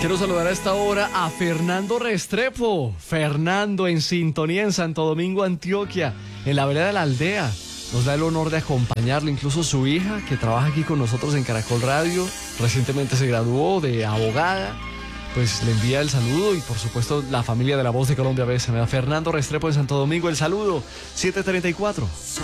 Quiero saludar a esta hora a Fernando Restrepo. Fernando en sintonía en Santo Domingo, Antioquia, en la vereda de la aldea. Nos da el honor de acompañarle, incluso su hija, que trabaja aquí con nosotros en Caracol Radio. Recientemente se graduó de abogada. Pues le envía el saludo y por supuesto la familia de La Voz de Colombia BSM. A Fernando Restrepo en Santo Domingo, el saludo, 7:34.